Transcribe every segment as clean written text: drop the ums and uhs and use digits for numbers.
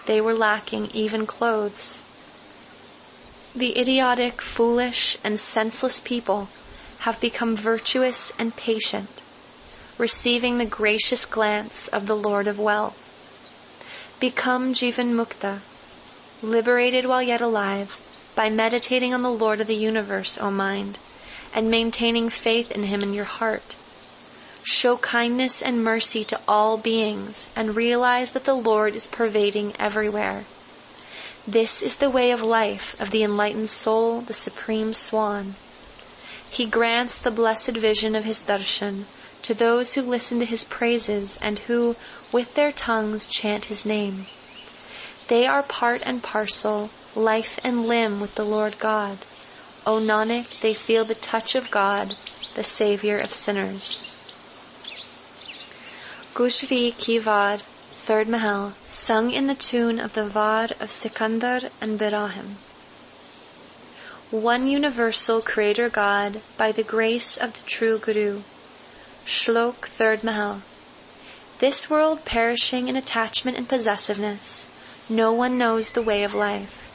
they were lacking even clothes. The idiotic, foolish, and senseless people have become virtuous and patient, receiving the gracious glance of the Lord of Wealth. Become Jivan Mukta, liberated while yet alive, by meditating on the Lord of the universe, O mind, and maintaining faith in Him in your heart. Show kindness and mercy to all beings, and realize that the Lord is pervading everywhere. This is the way of life of the enlightened soul, the supreme swan. He grants the blessed vision of His darshan to those who listen to His praises and who, with their tongues, chant His name. They are part and parcel, life and limb with the Lord God. O Nanak, they feel the touch of God, the Savior of sinners. Gujri Ki Vad, Third Mahal, sung in the tune of the Vad of Sikandar and Birahim. One universal Creator God, by the grace of the true Guru. Shlok, Third Mahal. This world perishing in attachment and possessiveness, no one knows the way of life.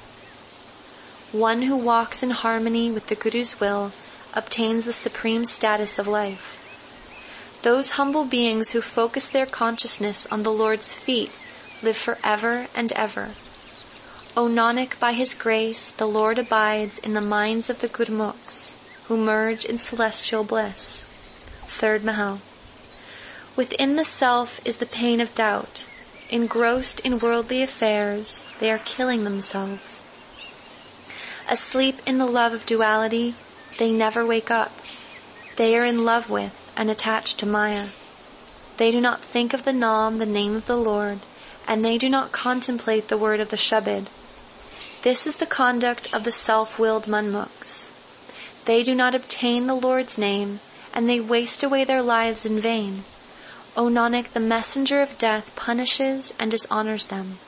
One who walks in harmony with the Guru's will obtains the supreme status of life. Those humble beings who focus their consciousness on the Lord's feet live forever and ever. O Nanak, by His grace, the Lord abides in the minds of the Gurmukhs, who merge in celestial bliss. Third Mahal. Within the self is the pain of doubt. Engrossed in worldly affairs, they are killing themselves. Asleep in the love of duality, they never wake up. They are in love with and attached to Maya. They do not think of the Naam, the name of the Lord, and they do not contemplate the word of the Shabad. This is the conduct of the self-willed Manmukhs. They do not obtain the Lord's name, and they waste away their lives in vain. O Nanak, the messenger of death punishes and dishonors them.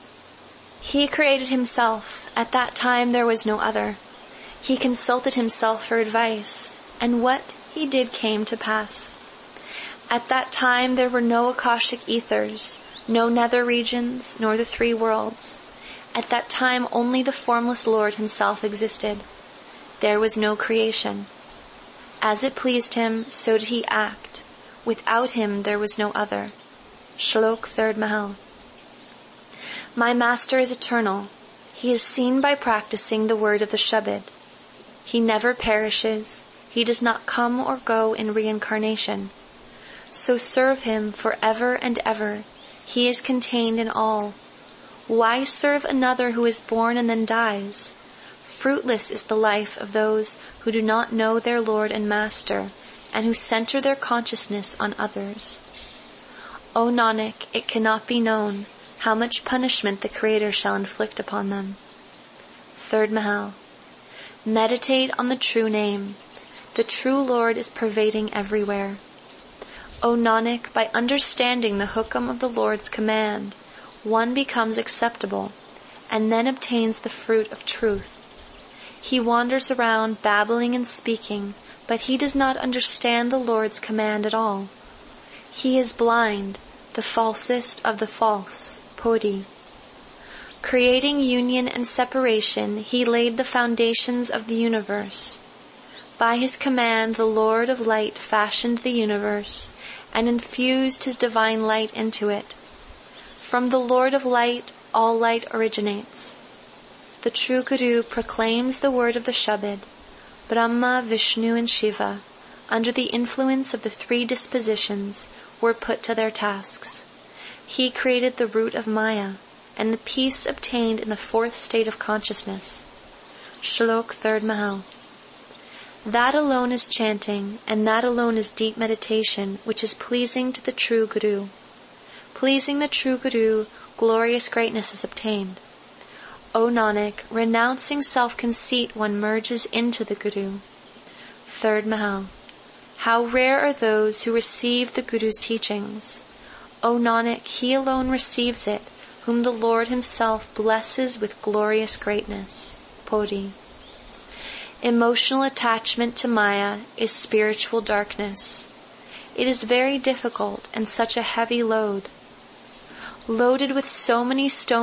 He created Himself. At that time there was no other. He consulted Himself for advice, and what He did came to pass. At that time there were no Akashic ethers, no nether regions, nor the three worlds. At that time only the formless Lord Himself existed. There was no creation. As it pleased Him, so did He act. Without Him there was no other. Shlok, Third Mahal. My Master is eternal. He is seen by practicing the word of the Shabad. He never perishes. He does not come or go in reincarnation. So serve Him forever and ever. He is contained in all. Why serve another who is born and then dies? Fruitless is the life of those who do not know their Lord and Master, and who center their consciousness on others. O Nanak, it cannot be known how much punishment the Creator shall inflict upon them. Third Mahal. Meditate on the true name. The true Lord is pervading everywhere. O Nanak, by understanding the hukam of the Lord's command, one becomes acceptable, and then obtains the fruit of truth. He wanders around babbling and speaking, but he does not understand the Lord's command at all. He is blind, the falsest of the false, Podi. Creating union and separation, He laid the foundations of the universe. By His command, the Lord of Light fashioned the universe and infused His divine light into it. From the Lord of Light, all light originates. The true Guru proclaims the word of the Shabad. Brahma, Vishnu, and Shiva, under the influence of the three dispositions, were put to their tasks. He created the root of Maya, and the peace obtained in the fourth state of consciousness. Shlok, Third Mahal. That alone is chanting, and that alone is deep meditation, which is pleasing to the true Guru. Pleasing the true Guru, glorious greatness is obtained. O Nanak, renouncing self-conceit, one merges into the Guru. Third Mahal. How rare are those who receive the Guru's teachings. O Nanak, he alone receives it, whom the Lord Himself blesses with glorious greatness. Podi. Emotional attachment to Maya is spiritual darkness. It is very difficult and such a heavy load. Loaded with so many stones